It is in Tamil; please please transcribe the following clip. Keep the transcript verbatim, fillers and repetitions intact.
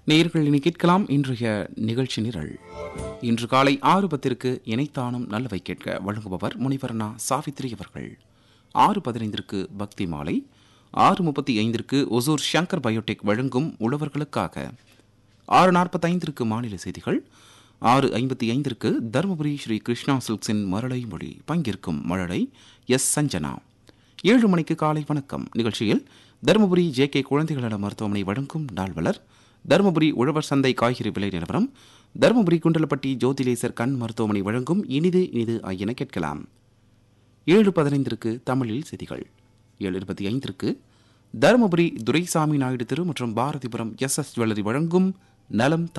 நேயர்கள் இனி கேட்கலாம் இன்றைய நிகழ்ச்சி நிரல். இன்று காலை ஆறு பத்திற்கு இணைத்தானும் நல்லவை கேட்க வழங்குபவர் முனிவர்ணா சாவித்ரி அவர்கள். ஆறு பதினைந்திற்கு பக்தி மாலை, ஆறு முப்பத்தி ஐந்திற்கு ஒசூர் சங்கர் பயோடெக் வழங்கும் உழவர்களுக்காக, ஆறு நாற்பத்தைந்திற்கு மாநில செய்திகள், ஆறு ஐம்பத்தி ஐந்திற்கு தருமபுரி ஸ்ரீ கிருஷ்ணா சில்க்ஸின் மரளை மொழி பங்கேற்கும் மழலை எஸ் சஞ்சனா. ஏழு மணிக்கு காலை வணக்கம் நிகழ்ச்சியில் தருமபுரி ஜே கே குழந்தைகள் நல மருத்துவமனை வழங்கும் நாள்வலர், தருமபுரி உழவர் சந்தை காய்கறி விலை நிலவரம், தருமபுரி குண்டலப்பட்டி ஜோதிலேசர் கண் மருத்துவமனை வழங்கும் இனிது இனிது ஆகியன கேட்கலாம். ஏழு பதினைந்திற்கு தமிழில் செய்திகள், ஏழு இருபத்தி ஐந்திற்கு தருமபுரி துரைசாமி நாயுடு திரு மற்றும் பாரதிபுரம் எஸ் எஸ் ஜுவல்லரி வழங்கும் நலம்